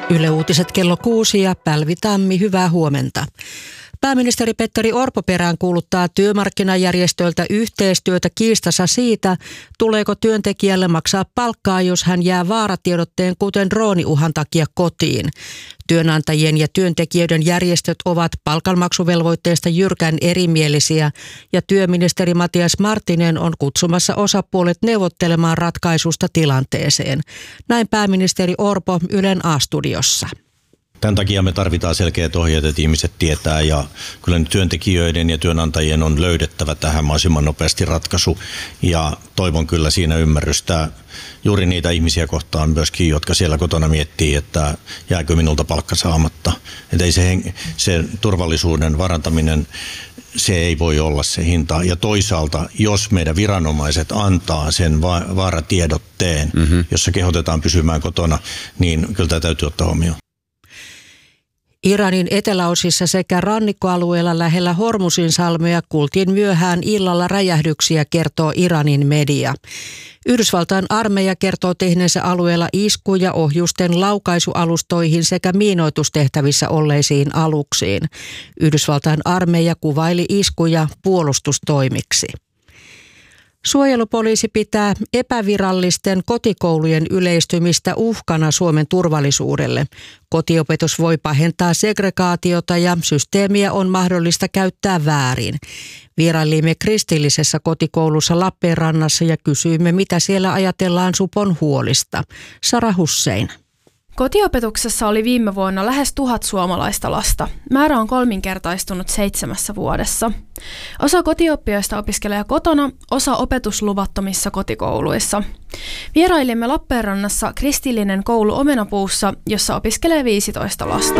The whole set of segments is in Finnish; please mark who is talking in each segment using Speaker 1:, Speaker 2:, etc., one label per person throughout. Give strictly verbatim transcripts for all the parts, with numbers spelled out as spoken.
Speaker 1: Yle Uutiset kello kuusi ja Pälvi Tammi, hyvää huomenta. Pääministeri Petteri Orpo peräänkuuluttaa työmarkkinajärjestöiltä yhteistyötä kiistassa siitä, tuleeko työntekijälle maksaa palkkaa, jos hän jää vaaratiedotteen kuten drooniuhan takia kotiin. Työnantajien ja työntekijöiden järjestöt ovat palkanmaksuvelvoitteesta jyrkän erimielisiä ja työministeri Matias Marttinen on kutsumassa osapuolet neuvottelemaan ratkaisusta tilanteeseen. Näin pääministeri Orpo Ylen A-studiossa.
Speaker 2: Tämän takia me tarvitaan selkeät ohjeet, että ihmiset tietää, ja kyllä nyt työntekijöiden ja työnantajien on löydettävä tähän mahdollisimman nopeasti ratkaisu, ja toivon kyllä siinä ymmärrystä juuri niitä ihmisiä kohtaan myöskin, jotka siellä kotona miettii, että jääkö minulta palkka saamatta. Että ei se, se turvallisuuden varantaminen, se ei voi olla se hinta. Ja toisaalta, jos meidän viranomaiset antaa sen va- vaaratiedotteen, mm-hmm. jossa kehotetaan pysymään kotona, niin kyllä tämä täytyy ottaa huomioon.
Speaker 1: Iranin eteläosissa sekä rannikkoalueella lähellä Hormuzinsalmea kuultiin myöhään illalla räjähdyksiä, kertoo Iranin media. Yhdysvaltain armeija kertoo tehneensä alueella iskuja ohjusten laukaisualustoihin sekä miinoitustehtävissä olleisiin aluksiin. Yhdysvaltain armeija kuvaili iskuja puolustustoimiksi. Suojelupoliisi pitää epävirallisten kotikoulujen yleistymistä uhkana Suomen turvallisuudelle. Kotiopetus voi pahentaa segregaatiota ja systeemiä on mahdollista käyttää väärin. Vierailimme kristillisessä kotikoulussa Lappeenrannassa ja kysyimme, mitä siellä ajatellaan supon huolista. Sara Hussein.
Speaker 3: Kotiopetuksessa oli viime vuonna lähes tuhat suomalaista lasta. Määrä on kolminkertaistunut seitsemässä vuodessa. Osa kotioppijoista opiskelee kotona, osa opetusluvattomissa kotikouluissa. Vierailimme Lappeenrannassa kristillinen koulu Omenapuussa, jossa opiskelee viisitoista lasta.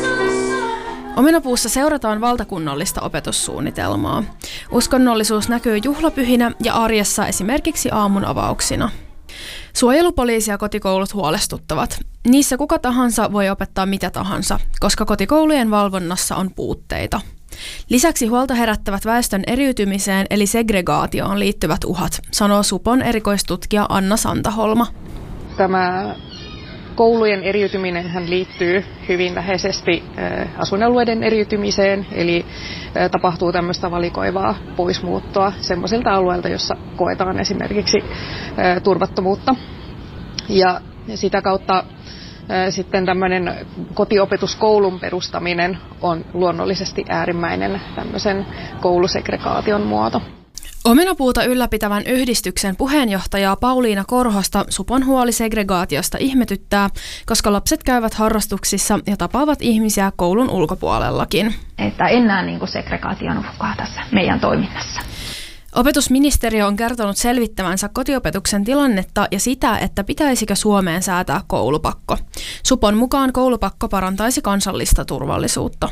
Speaker 3: Omenapuussa seurataan valtakunnallista opetussuunnitelmaa. Uskonnollisuus näkyy juhlapyhinä ja arjessa esimerkiksi aamun avauksina. Suojelupoliisi ja kotikoulut huolestuttavat. Niissä kuka tahansa voi opettaa mitä tahansa, koska kotikoulujen valvonnassa on puutteita. Lisäksi huolta herättävät väestön eriytymiseen eli segregaatioon liittyvät uhat, sanoo supon erikoistutkija Anna Santaholma.
Speaker 4: Tämä koulujen eriytyminenhän liittyy hyvin läheisesti asuinalueiden eriytymiseen, eli tapahtuu tämmöistä valikoivaa poismuuttoa semmoisilta alueilta, jossa koetaan esimerkiksi turvattomuutta. Ja sitä kautta sitten tämmöinen kotiopetuskoulun perustaminen on luonnollisesti äärimmäinen tämmöisen koulusegregaation muoto.
Speaker 3: Omenapuuta ylläpitävän yhdistyksen puheenjohtajaa Pauliina Korhosta supon huoli segregaatiosta ihmetyttää, koska lapset käyvät harrastuksissa ja tapaavat ihmisiä koulun ulkopuolellakin.
Speaker 5: Että en näe niin kuin segregaation uhkaa tässä meidän toiminnassa.
Speaker 3: Opetusministeriö on kertonut selvittävänsä kotiopetuksen tilannetta ja sitä, että pitäisikö Suomeen säätää koulupakko. Supon mukaan koulupakko parantaisi kansallista turvallisuutta.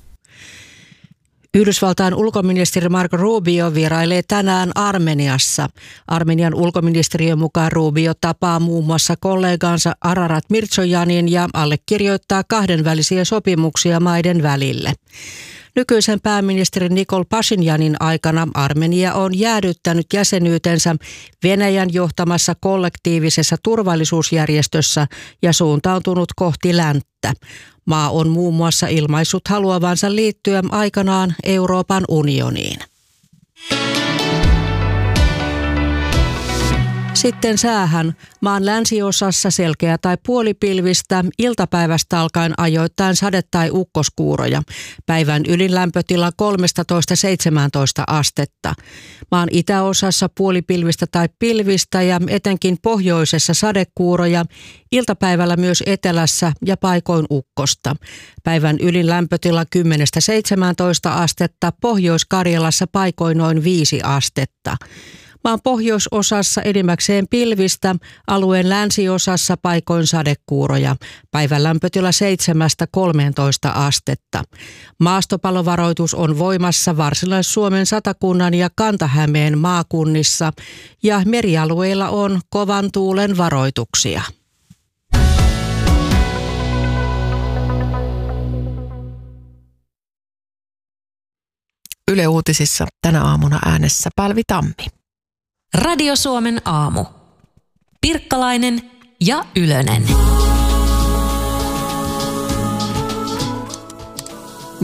Speaker 1: Yhdysvaltain ulkoministeri Marco Rubio vierailee tänään Armeniassa. Armenian ulkoministeriön mukaan Rubio tapaa muun muassa kollegaansa Ararat Mirzojanin ja allekirjoittaa kahdenvälisiä sopimuksia maiden välille. Nykyisen pääministerin Nikol Pashinjanin aikana Armenia on jäädyttänyt jäsenyytensä Venäjän johtamassa kollektiivisessa turvallisuusjärjestössä ja suuntautunut kohti länttä. Maa on muun muassa ilmaissut haluavansa liittyä aikanaan Euroopan unioniin. Sitten säähän. Maan länsiosassa selkeä tai puolipilvistä, iltapäivästä alkaen ajoittain sade- tai ukkoskuuroja. Päivän ylin lämpötila kolmetoista seitsemäntoista astetta. Maan itäosassa puolipilvistä tai pilvistä ja etenkin pohjoisessa sadekuuroja. Iltapäivällä myös etelässä ja paikoin ukkosta. Päivän ylin lämpötila kymmenen seitsemäntoista astetta, Pohjois-Karjalassa paikoin noin viisi astetta. Maan pohjoisosassa enimmäkseen pilvistä, alueen länsiosassa paikoin sadekuuroja. Päivän lämpötila seitsemästä kolmeentoista astetta. Maastopalovaroitus on voimassa Varsinais-Suomen, Satakunnan ja Kanta-Hämeen maakunnissa ja merialueilla on kovan tuulen varoituksia.
Speaker 6: Yle Uutisissa tänä aamuna äänessä Pälvi Tammi.
Speaker 7: Radio Suomen aamu. Pirkkalainen ja Ylönen.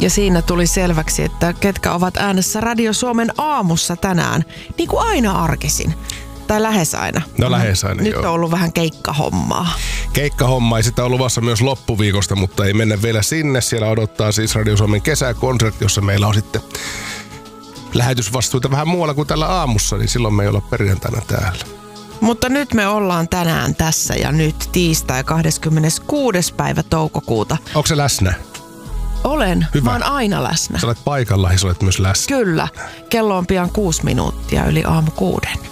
Speaker 6: Ja siinä tuli selväksi, että ketkä ovat äänessä Radio Suomen aamussa tänään, niin kuin aina arkisin. Tai lähes aina.
Speaker 8: No lähes aina,
Speaker 6: Nyt
Speaker 8: joo.
Speaker 6: on ollut vähän keikkahommaa.
Speaker 8: Keikkahomma ei sitä ole luvassa myös loppuviikosta, mutta ei mennä vielä sinne. Siellä odottaa siis Radio Suomen kesäkonsertti, jossa meillä on sitten lähetysvastuita vähän muualla kuin tällä aamussa, niin silloin me ei olla perjantaina täällä.
Speaker 6: Mutta nyt me ollaan tänään tässä ja nyt tiistai kahdeskymmeneskuudes päivä toukokuuta.
Speaker 8: Onko se läsnä?
Speaker 6: Olen.
Speaker 8: Hyvä.
Speaker 6: Mä oon aina läsnä.
Speaker 8: Sä olet paikalla ja sä olet myös läsnä.
Speaker 6: Kyllä. Kello on pian kuusi minuuttia yli aamu kuuden.